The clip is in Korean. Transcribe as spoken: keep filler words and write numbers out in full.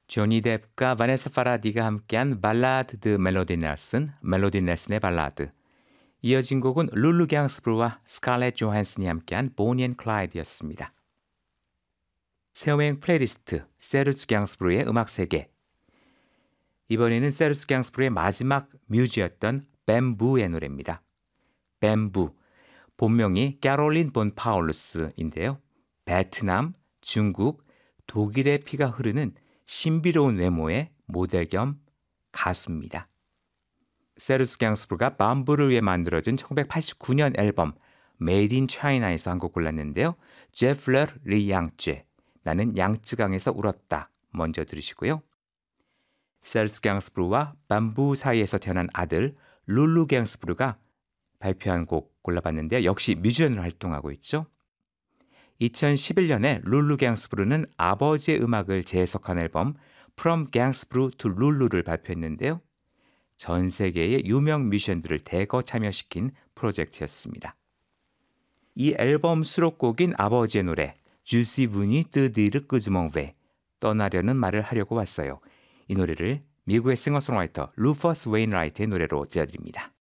조니 뎁과 바네사 파라디가 함께한 발라드 드 멜로디 넬슨, 멜로디 넬슨의 발라드. 이어진 곡은 룰루 갱스브루와 스칼렛 조한슨이 함께한 보니 앤 클라이드였습니다. 새여행 플레이리스트 세르츠 갱스브루의 음악 세계. 이번에는 세르츠 갱스브루의 마지막 뮤즈였던 뱀부의 노래입니다. 뱀부, 본명이 캐롤린 본 파울루스인데요. 베트남, 중국, 독일의 피가 흐르는 신비로운 외모의 모델 겸 가수입니다. 세르스 갱스브루가 밤부를 위해 만들어진 천구백팔십구 년 앨범 Made in China에서 한 곡 골랐는데요. 제플러 리 양쯔, 나는 양쯔강에서 울었다. 먼저 들으시고요. 세르스 갱스브루와 밤부 사이에서 태어난 아들 룰루 갱스브루가 발표한 곡 골라봤는데요. 역시 뮤지션으로 활동하고 있죠. 이천십일 년에 룰루 갱스브루는 아버지의 음악을 재해석한 앨범 From Gangsbru to Lulu를 발표했는데요. 전 세계의 유명 뮤지션들을 대거 참여시킨 프로젝트였습니다. 이 앨범 수록곡인 아버지의 노래 주시 분이 뜨디르 끄주멍베 떠나려는 말을 하려고 왔어요. 이 노래를 미국의 싱어송라이터 루퍼스 웨인라이트의 노래로 들려드립니다.